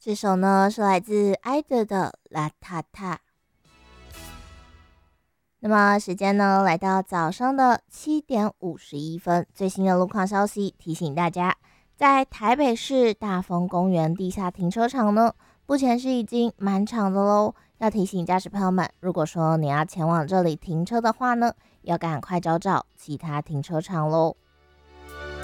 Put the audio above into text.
这首呢是来自艾德的《La Ta Ta》。那么时间呢来到早上的7:51，最新的路况消息提醒大家，在台北市大丰公园地下停车场呢，目前是已经满场的喽。要提醒驾驶朋友们，如果说你要前往这里停车的话呢，要赶快找其他停车场喽。